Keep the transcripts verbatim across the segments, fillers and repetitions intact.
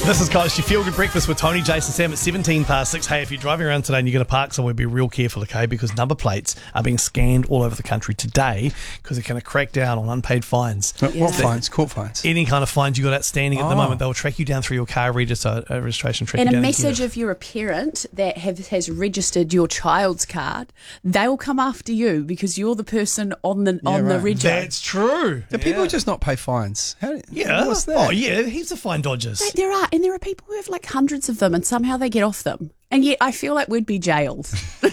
This is Coast, your feel-good breakfast with Tony, Jason, Sam at seventeen past six. Hey, if you're driving around today and you're going to park somewhere, be real careful, okay? Because number plates are being scanned all over the country today because they're going to crack down on unpaid fines. What, what fines? Court fines? Any kind of fines you got outstanding at Oh. the moment, they'll track you down through your car register, uh, registration. Track And you a down message into if you're a parent that have, has registered your child's card, they'll come after you because you're the person on the Yeah, on the right. reg. That's true. Do people just not pay fines? How, Yeah. What's that? Oh, yeah. Heaps of fine dodgers. There are, and there are people who have like hundreds of them, and somehow they get off them. And yet, I feel like we'd be jailed. Do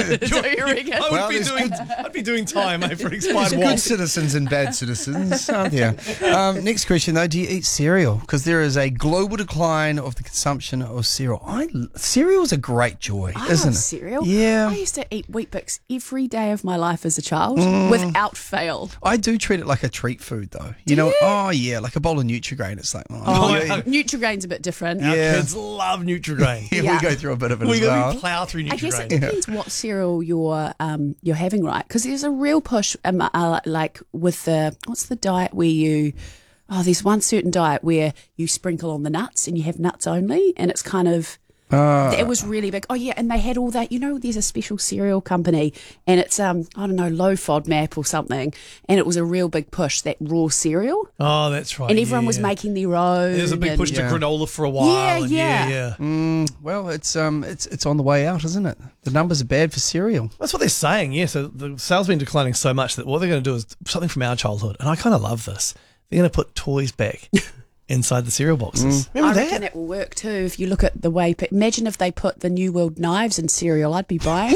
you reckon? I would Well, be there's doing, I'd be doing time eh, for expired There's good watch. citizens and bad citizens, aren't there? Um, next question, though. Do you eat cereal? Because there is a global decline of the consumption of cereal. I, cereal is a great joy, I isn't love it? cereal. Yeah. I used to eat Weet-Bix every day of my life as a child, Mm. without fail. I do treat it like a treat food, though. You know, oh, yeah, like a bowl of Nutri-Grain. It's like, oh, Oh, yeah. Nutri-Grain's a bit different. Our Yeah. kids love Nutri-Grain. Yeah, Yeah. we go through a bit of it we, as we well. plough through I guess Nutri-Grain. it depends what cereal you're um, you're having, right? Because there's a real push, um, uh, like with the what's the diet where you oh, there's one certain diet where you sprinkle on the nuts and you have nuts only, and it's kind of Uh, it was really big. Oh yeah, and they had all that. You know, there's a special cereal company, and it's um I don't know, low FODMAP or something, and it was a real big push, that raw cereal, Oh, that's right. and everyone yeah. was making their own. There's a big and- push to Yeah. granola for a while. Yeah, and yeah. yeah, yeah. mm, well, it's um, it's it's on the way out, isn't it? The numbers are bad for cereal. That's what they're saying, yeah. So the sales been declining so much that what they're going to do is something from our childhood, and I kind of love this. They're going to put toys back inside the cereal boxes. I Remember reckon that? it will work too if you look at the way. Imagine if they put the New World knives in cereal. I'd be buying.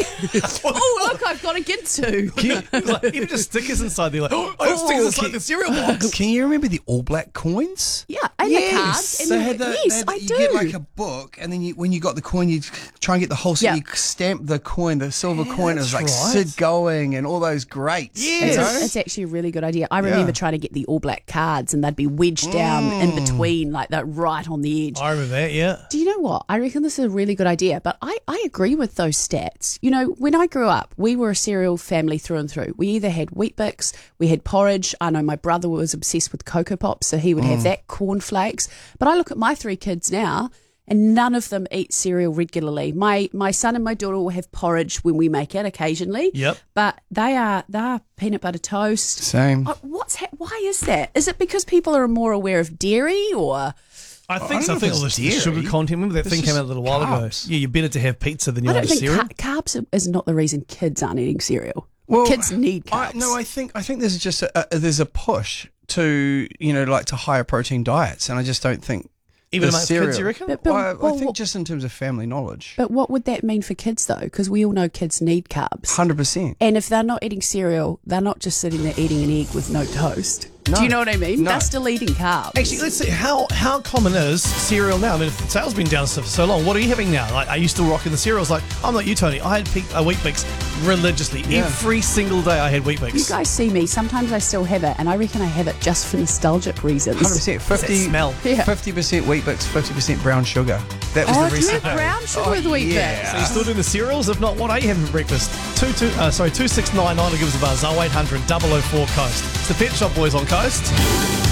Oh look, I've got a Ginsu. Like, even just stickers inside, they're like, oh, I have Oh, stickers inside okay. the cereal box. Can you remember the All Black coins? Yeah, and the cards. And They the- had the, yes, they had the- I you do. get like a book, and then you, when you got the coin, you try and get the whole set. Yeah. You stamp the coin, the silver coin. It was like that's Sid right. Going and all those greats. Yes. you know? It's, it's actually a really good idea. I remember Yeah. trying to get the All Black cards, and they'd be wedged down in Mm. between, like that, right on the edge. I remember that, yeah. Do you know what? I reckon this is a really good idea, but I, I agree with those stats. You know, when I grew up, we were a cereal family through and through. We either had Weet-Bix, we had porridge. I know my brother was obsessed with Cocoa Pops, so he would have that, cornflakes. But I look at my three kids now, and none of them eat cereal regularly. My my son and my daughter will have porridge when we make it occasionally. Yep. But they are they are peanut butter toast. Same. Oh, what's ha- why is that? Is it because people are more aware of dairy, or I think I so. I don't know think if all the it's the sugar dairy. content. Remember that It's thing came just out a little while carbs. ago? Yeah, you're better to have pizza than you I are don't think cereal. ca- carbs is not the reason kids aren't eating cereal. Well, Kids need I, carbs. no, I think I think there's just a, a, there's a push to you know like to higher protein diets, and I just don't think Even the amongst cereal. kids, you reckon? But- but- I, I well, think what- just in terms of family knowledge, But what would that mean for kids though? Because we all know kids need carbs. hundred percent. And if they're not eating cereal, they're not just sitting there eating an egg with no toast. No. Do you know what I mean? No. They're still eating carbs. Actually, let's see how how common is cereal now. I mean, if the sales been down for so long, what are you having now? Like, are you still rocking the cereals? Like, I'm like you, Tony. I had pe- a Weet-Bix religiously Yeah. every single day. I had You Weet-Bix. guys see me. Sometimes I still have it, and I reckon I have it just for nostalgic reasons. Hundred percent. Fifty smell. Yeah. Fifty percent Weet-Bix, fifty percent brown sugar. That was Oh, the do you recipe. have brown sugar Oh, with Weet-Bix? yeah. So you still doing the cereals? If not, what are you having for breakfast? Two two uh, sorry two six nine nine will give us a buzz. Oh eight hundred double oh four Coast. It's the Pet Shop Boys on Coast.